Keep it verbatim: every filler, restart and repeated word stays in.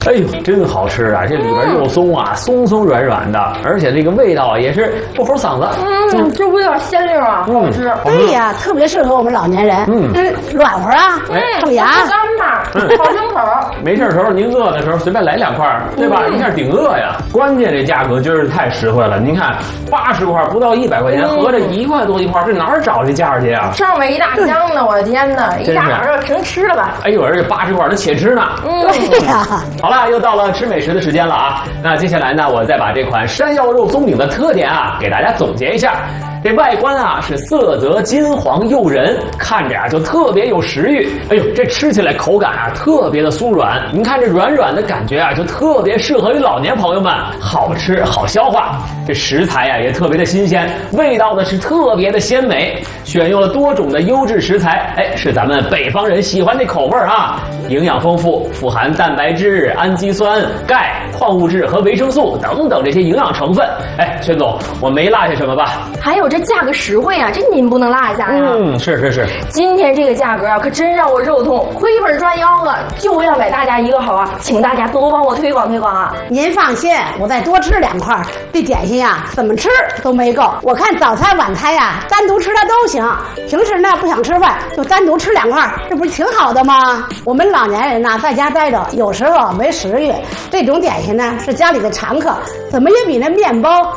哎呦，真好吃啊！这里边又松啊，松松软软的，而且这个味道也是不齁嗓子。 嗯，这味道鲜溜啊，好吃。 对呀，特别适合我们老年人。嗯，软和啊， 嗯， 省牙。 干巴，好清口。 没事的时候，您饿的时候随便来两块，对吧？一下顶饿呀。关键这价格今儿太实惠了，您看八十块不到一百块钱，合着一块多一块，这哪儿找这价去啊？ 上面一大箱呢，我的天哪，一大碗就全吃了吧？ 哎呦，而且八十块它且吃呢。 嗯， 对呀。 好了，又到了吃美食的时间了啊！那接下来呢，我再把这款山药肉松饼的特点啊，给大家总结一下。这外观啊是色泽金黄诱人，看着啊就特别有食欲。哎呦，这吃起来口感啊特别的酥软，您看这软软的感觉啊，就特别适合于老年朋友们，好吃好消化。这食材啊也特别的新鲜，味道呢是特别的鲜美，选用了多种的优质食材，哎，是咱们北方人喜欢的口味啊。营养丰富，富含蛋白质、氨基酸、钙、矿物质和维生素等等这些营养成分。哎，轩总，我没落下什么吧？ 还有这价格实惠啊，这您不能落下呀。 嗯，是是是。 今天这个价格啊，可真让我肉痛，亏本赚腰子。就为了给大家一个好啊，请大家多帮我推广推广啊。 您放心，我再多吃两块，这点心呀，怎么吃都没够。我看早餐晚餐呀，单独吃的都行。平时呢不想吃饭，就单独吃两块，这不是挺好的吗？我们老年人呐，在家待着，有时候没食欲，这种点心呢是家里的常客，怎么也比那面包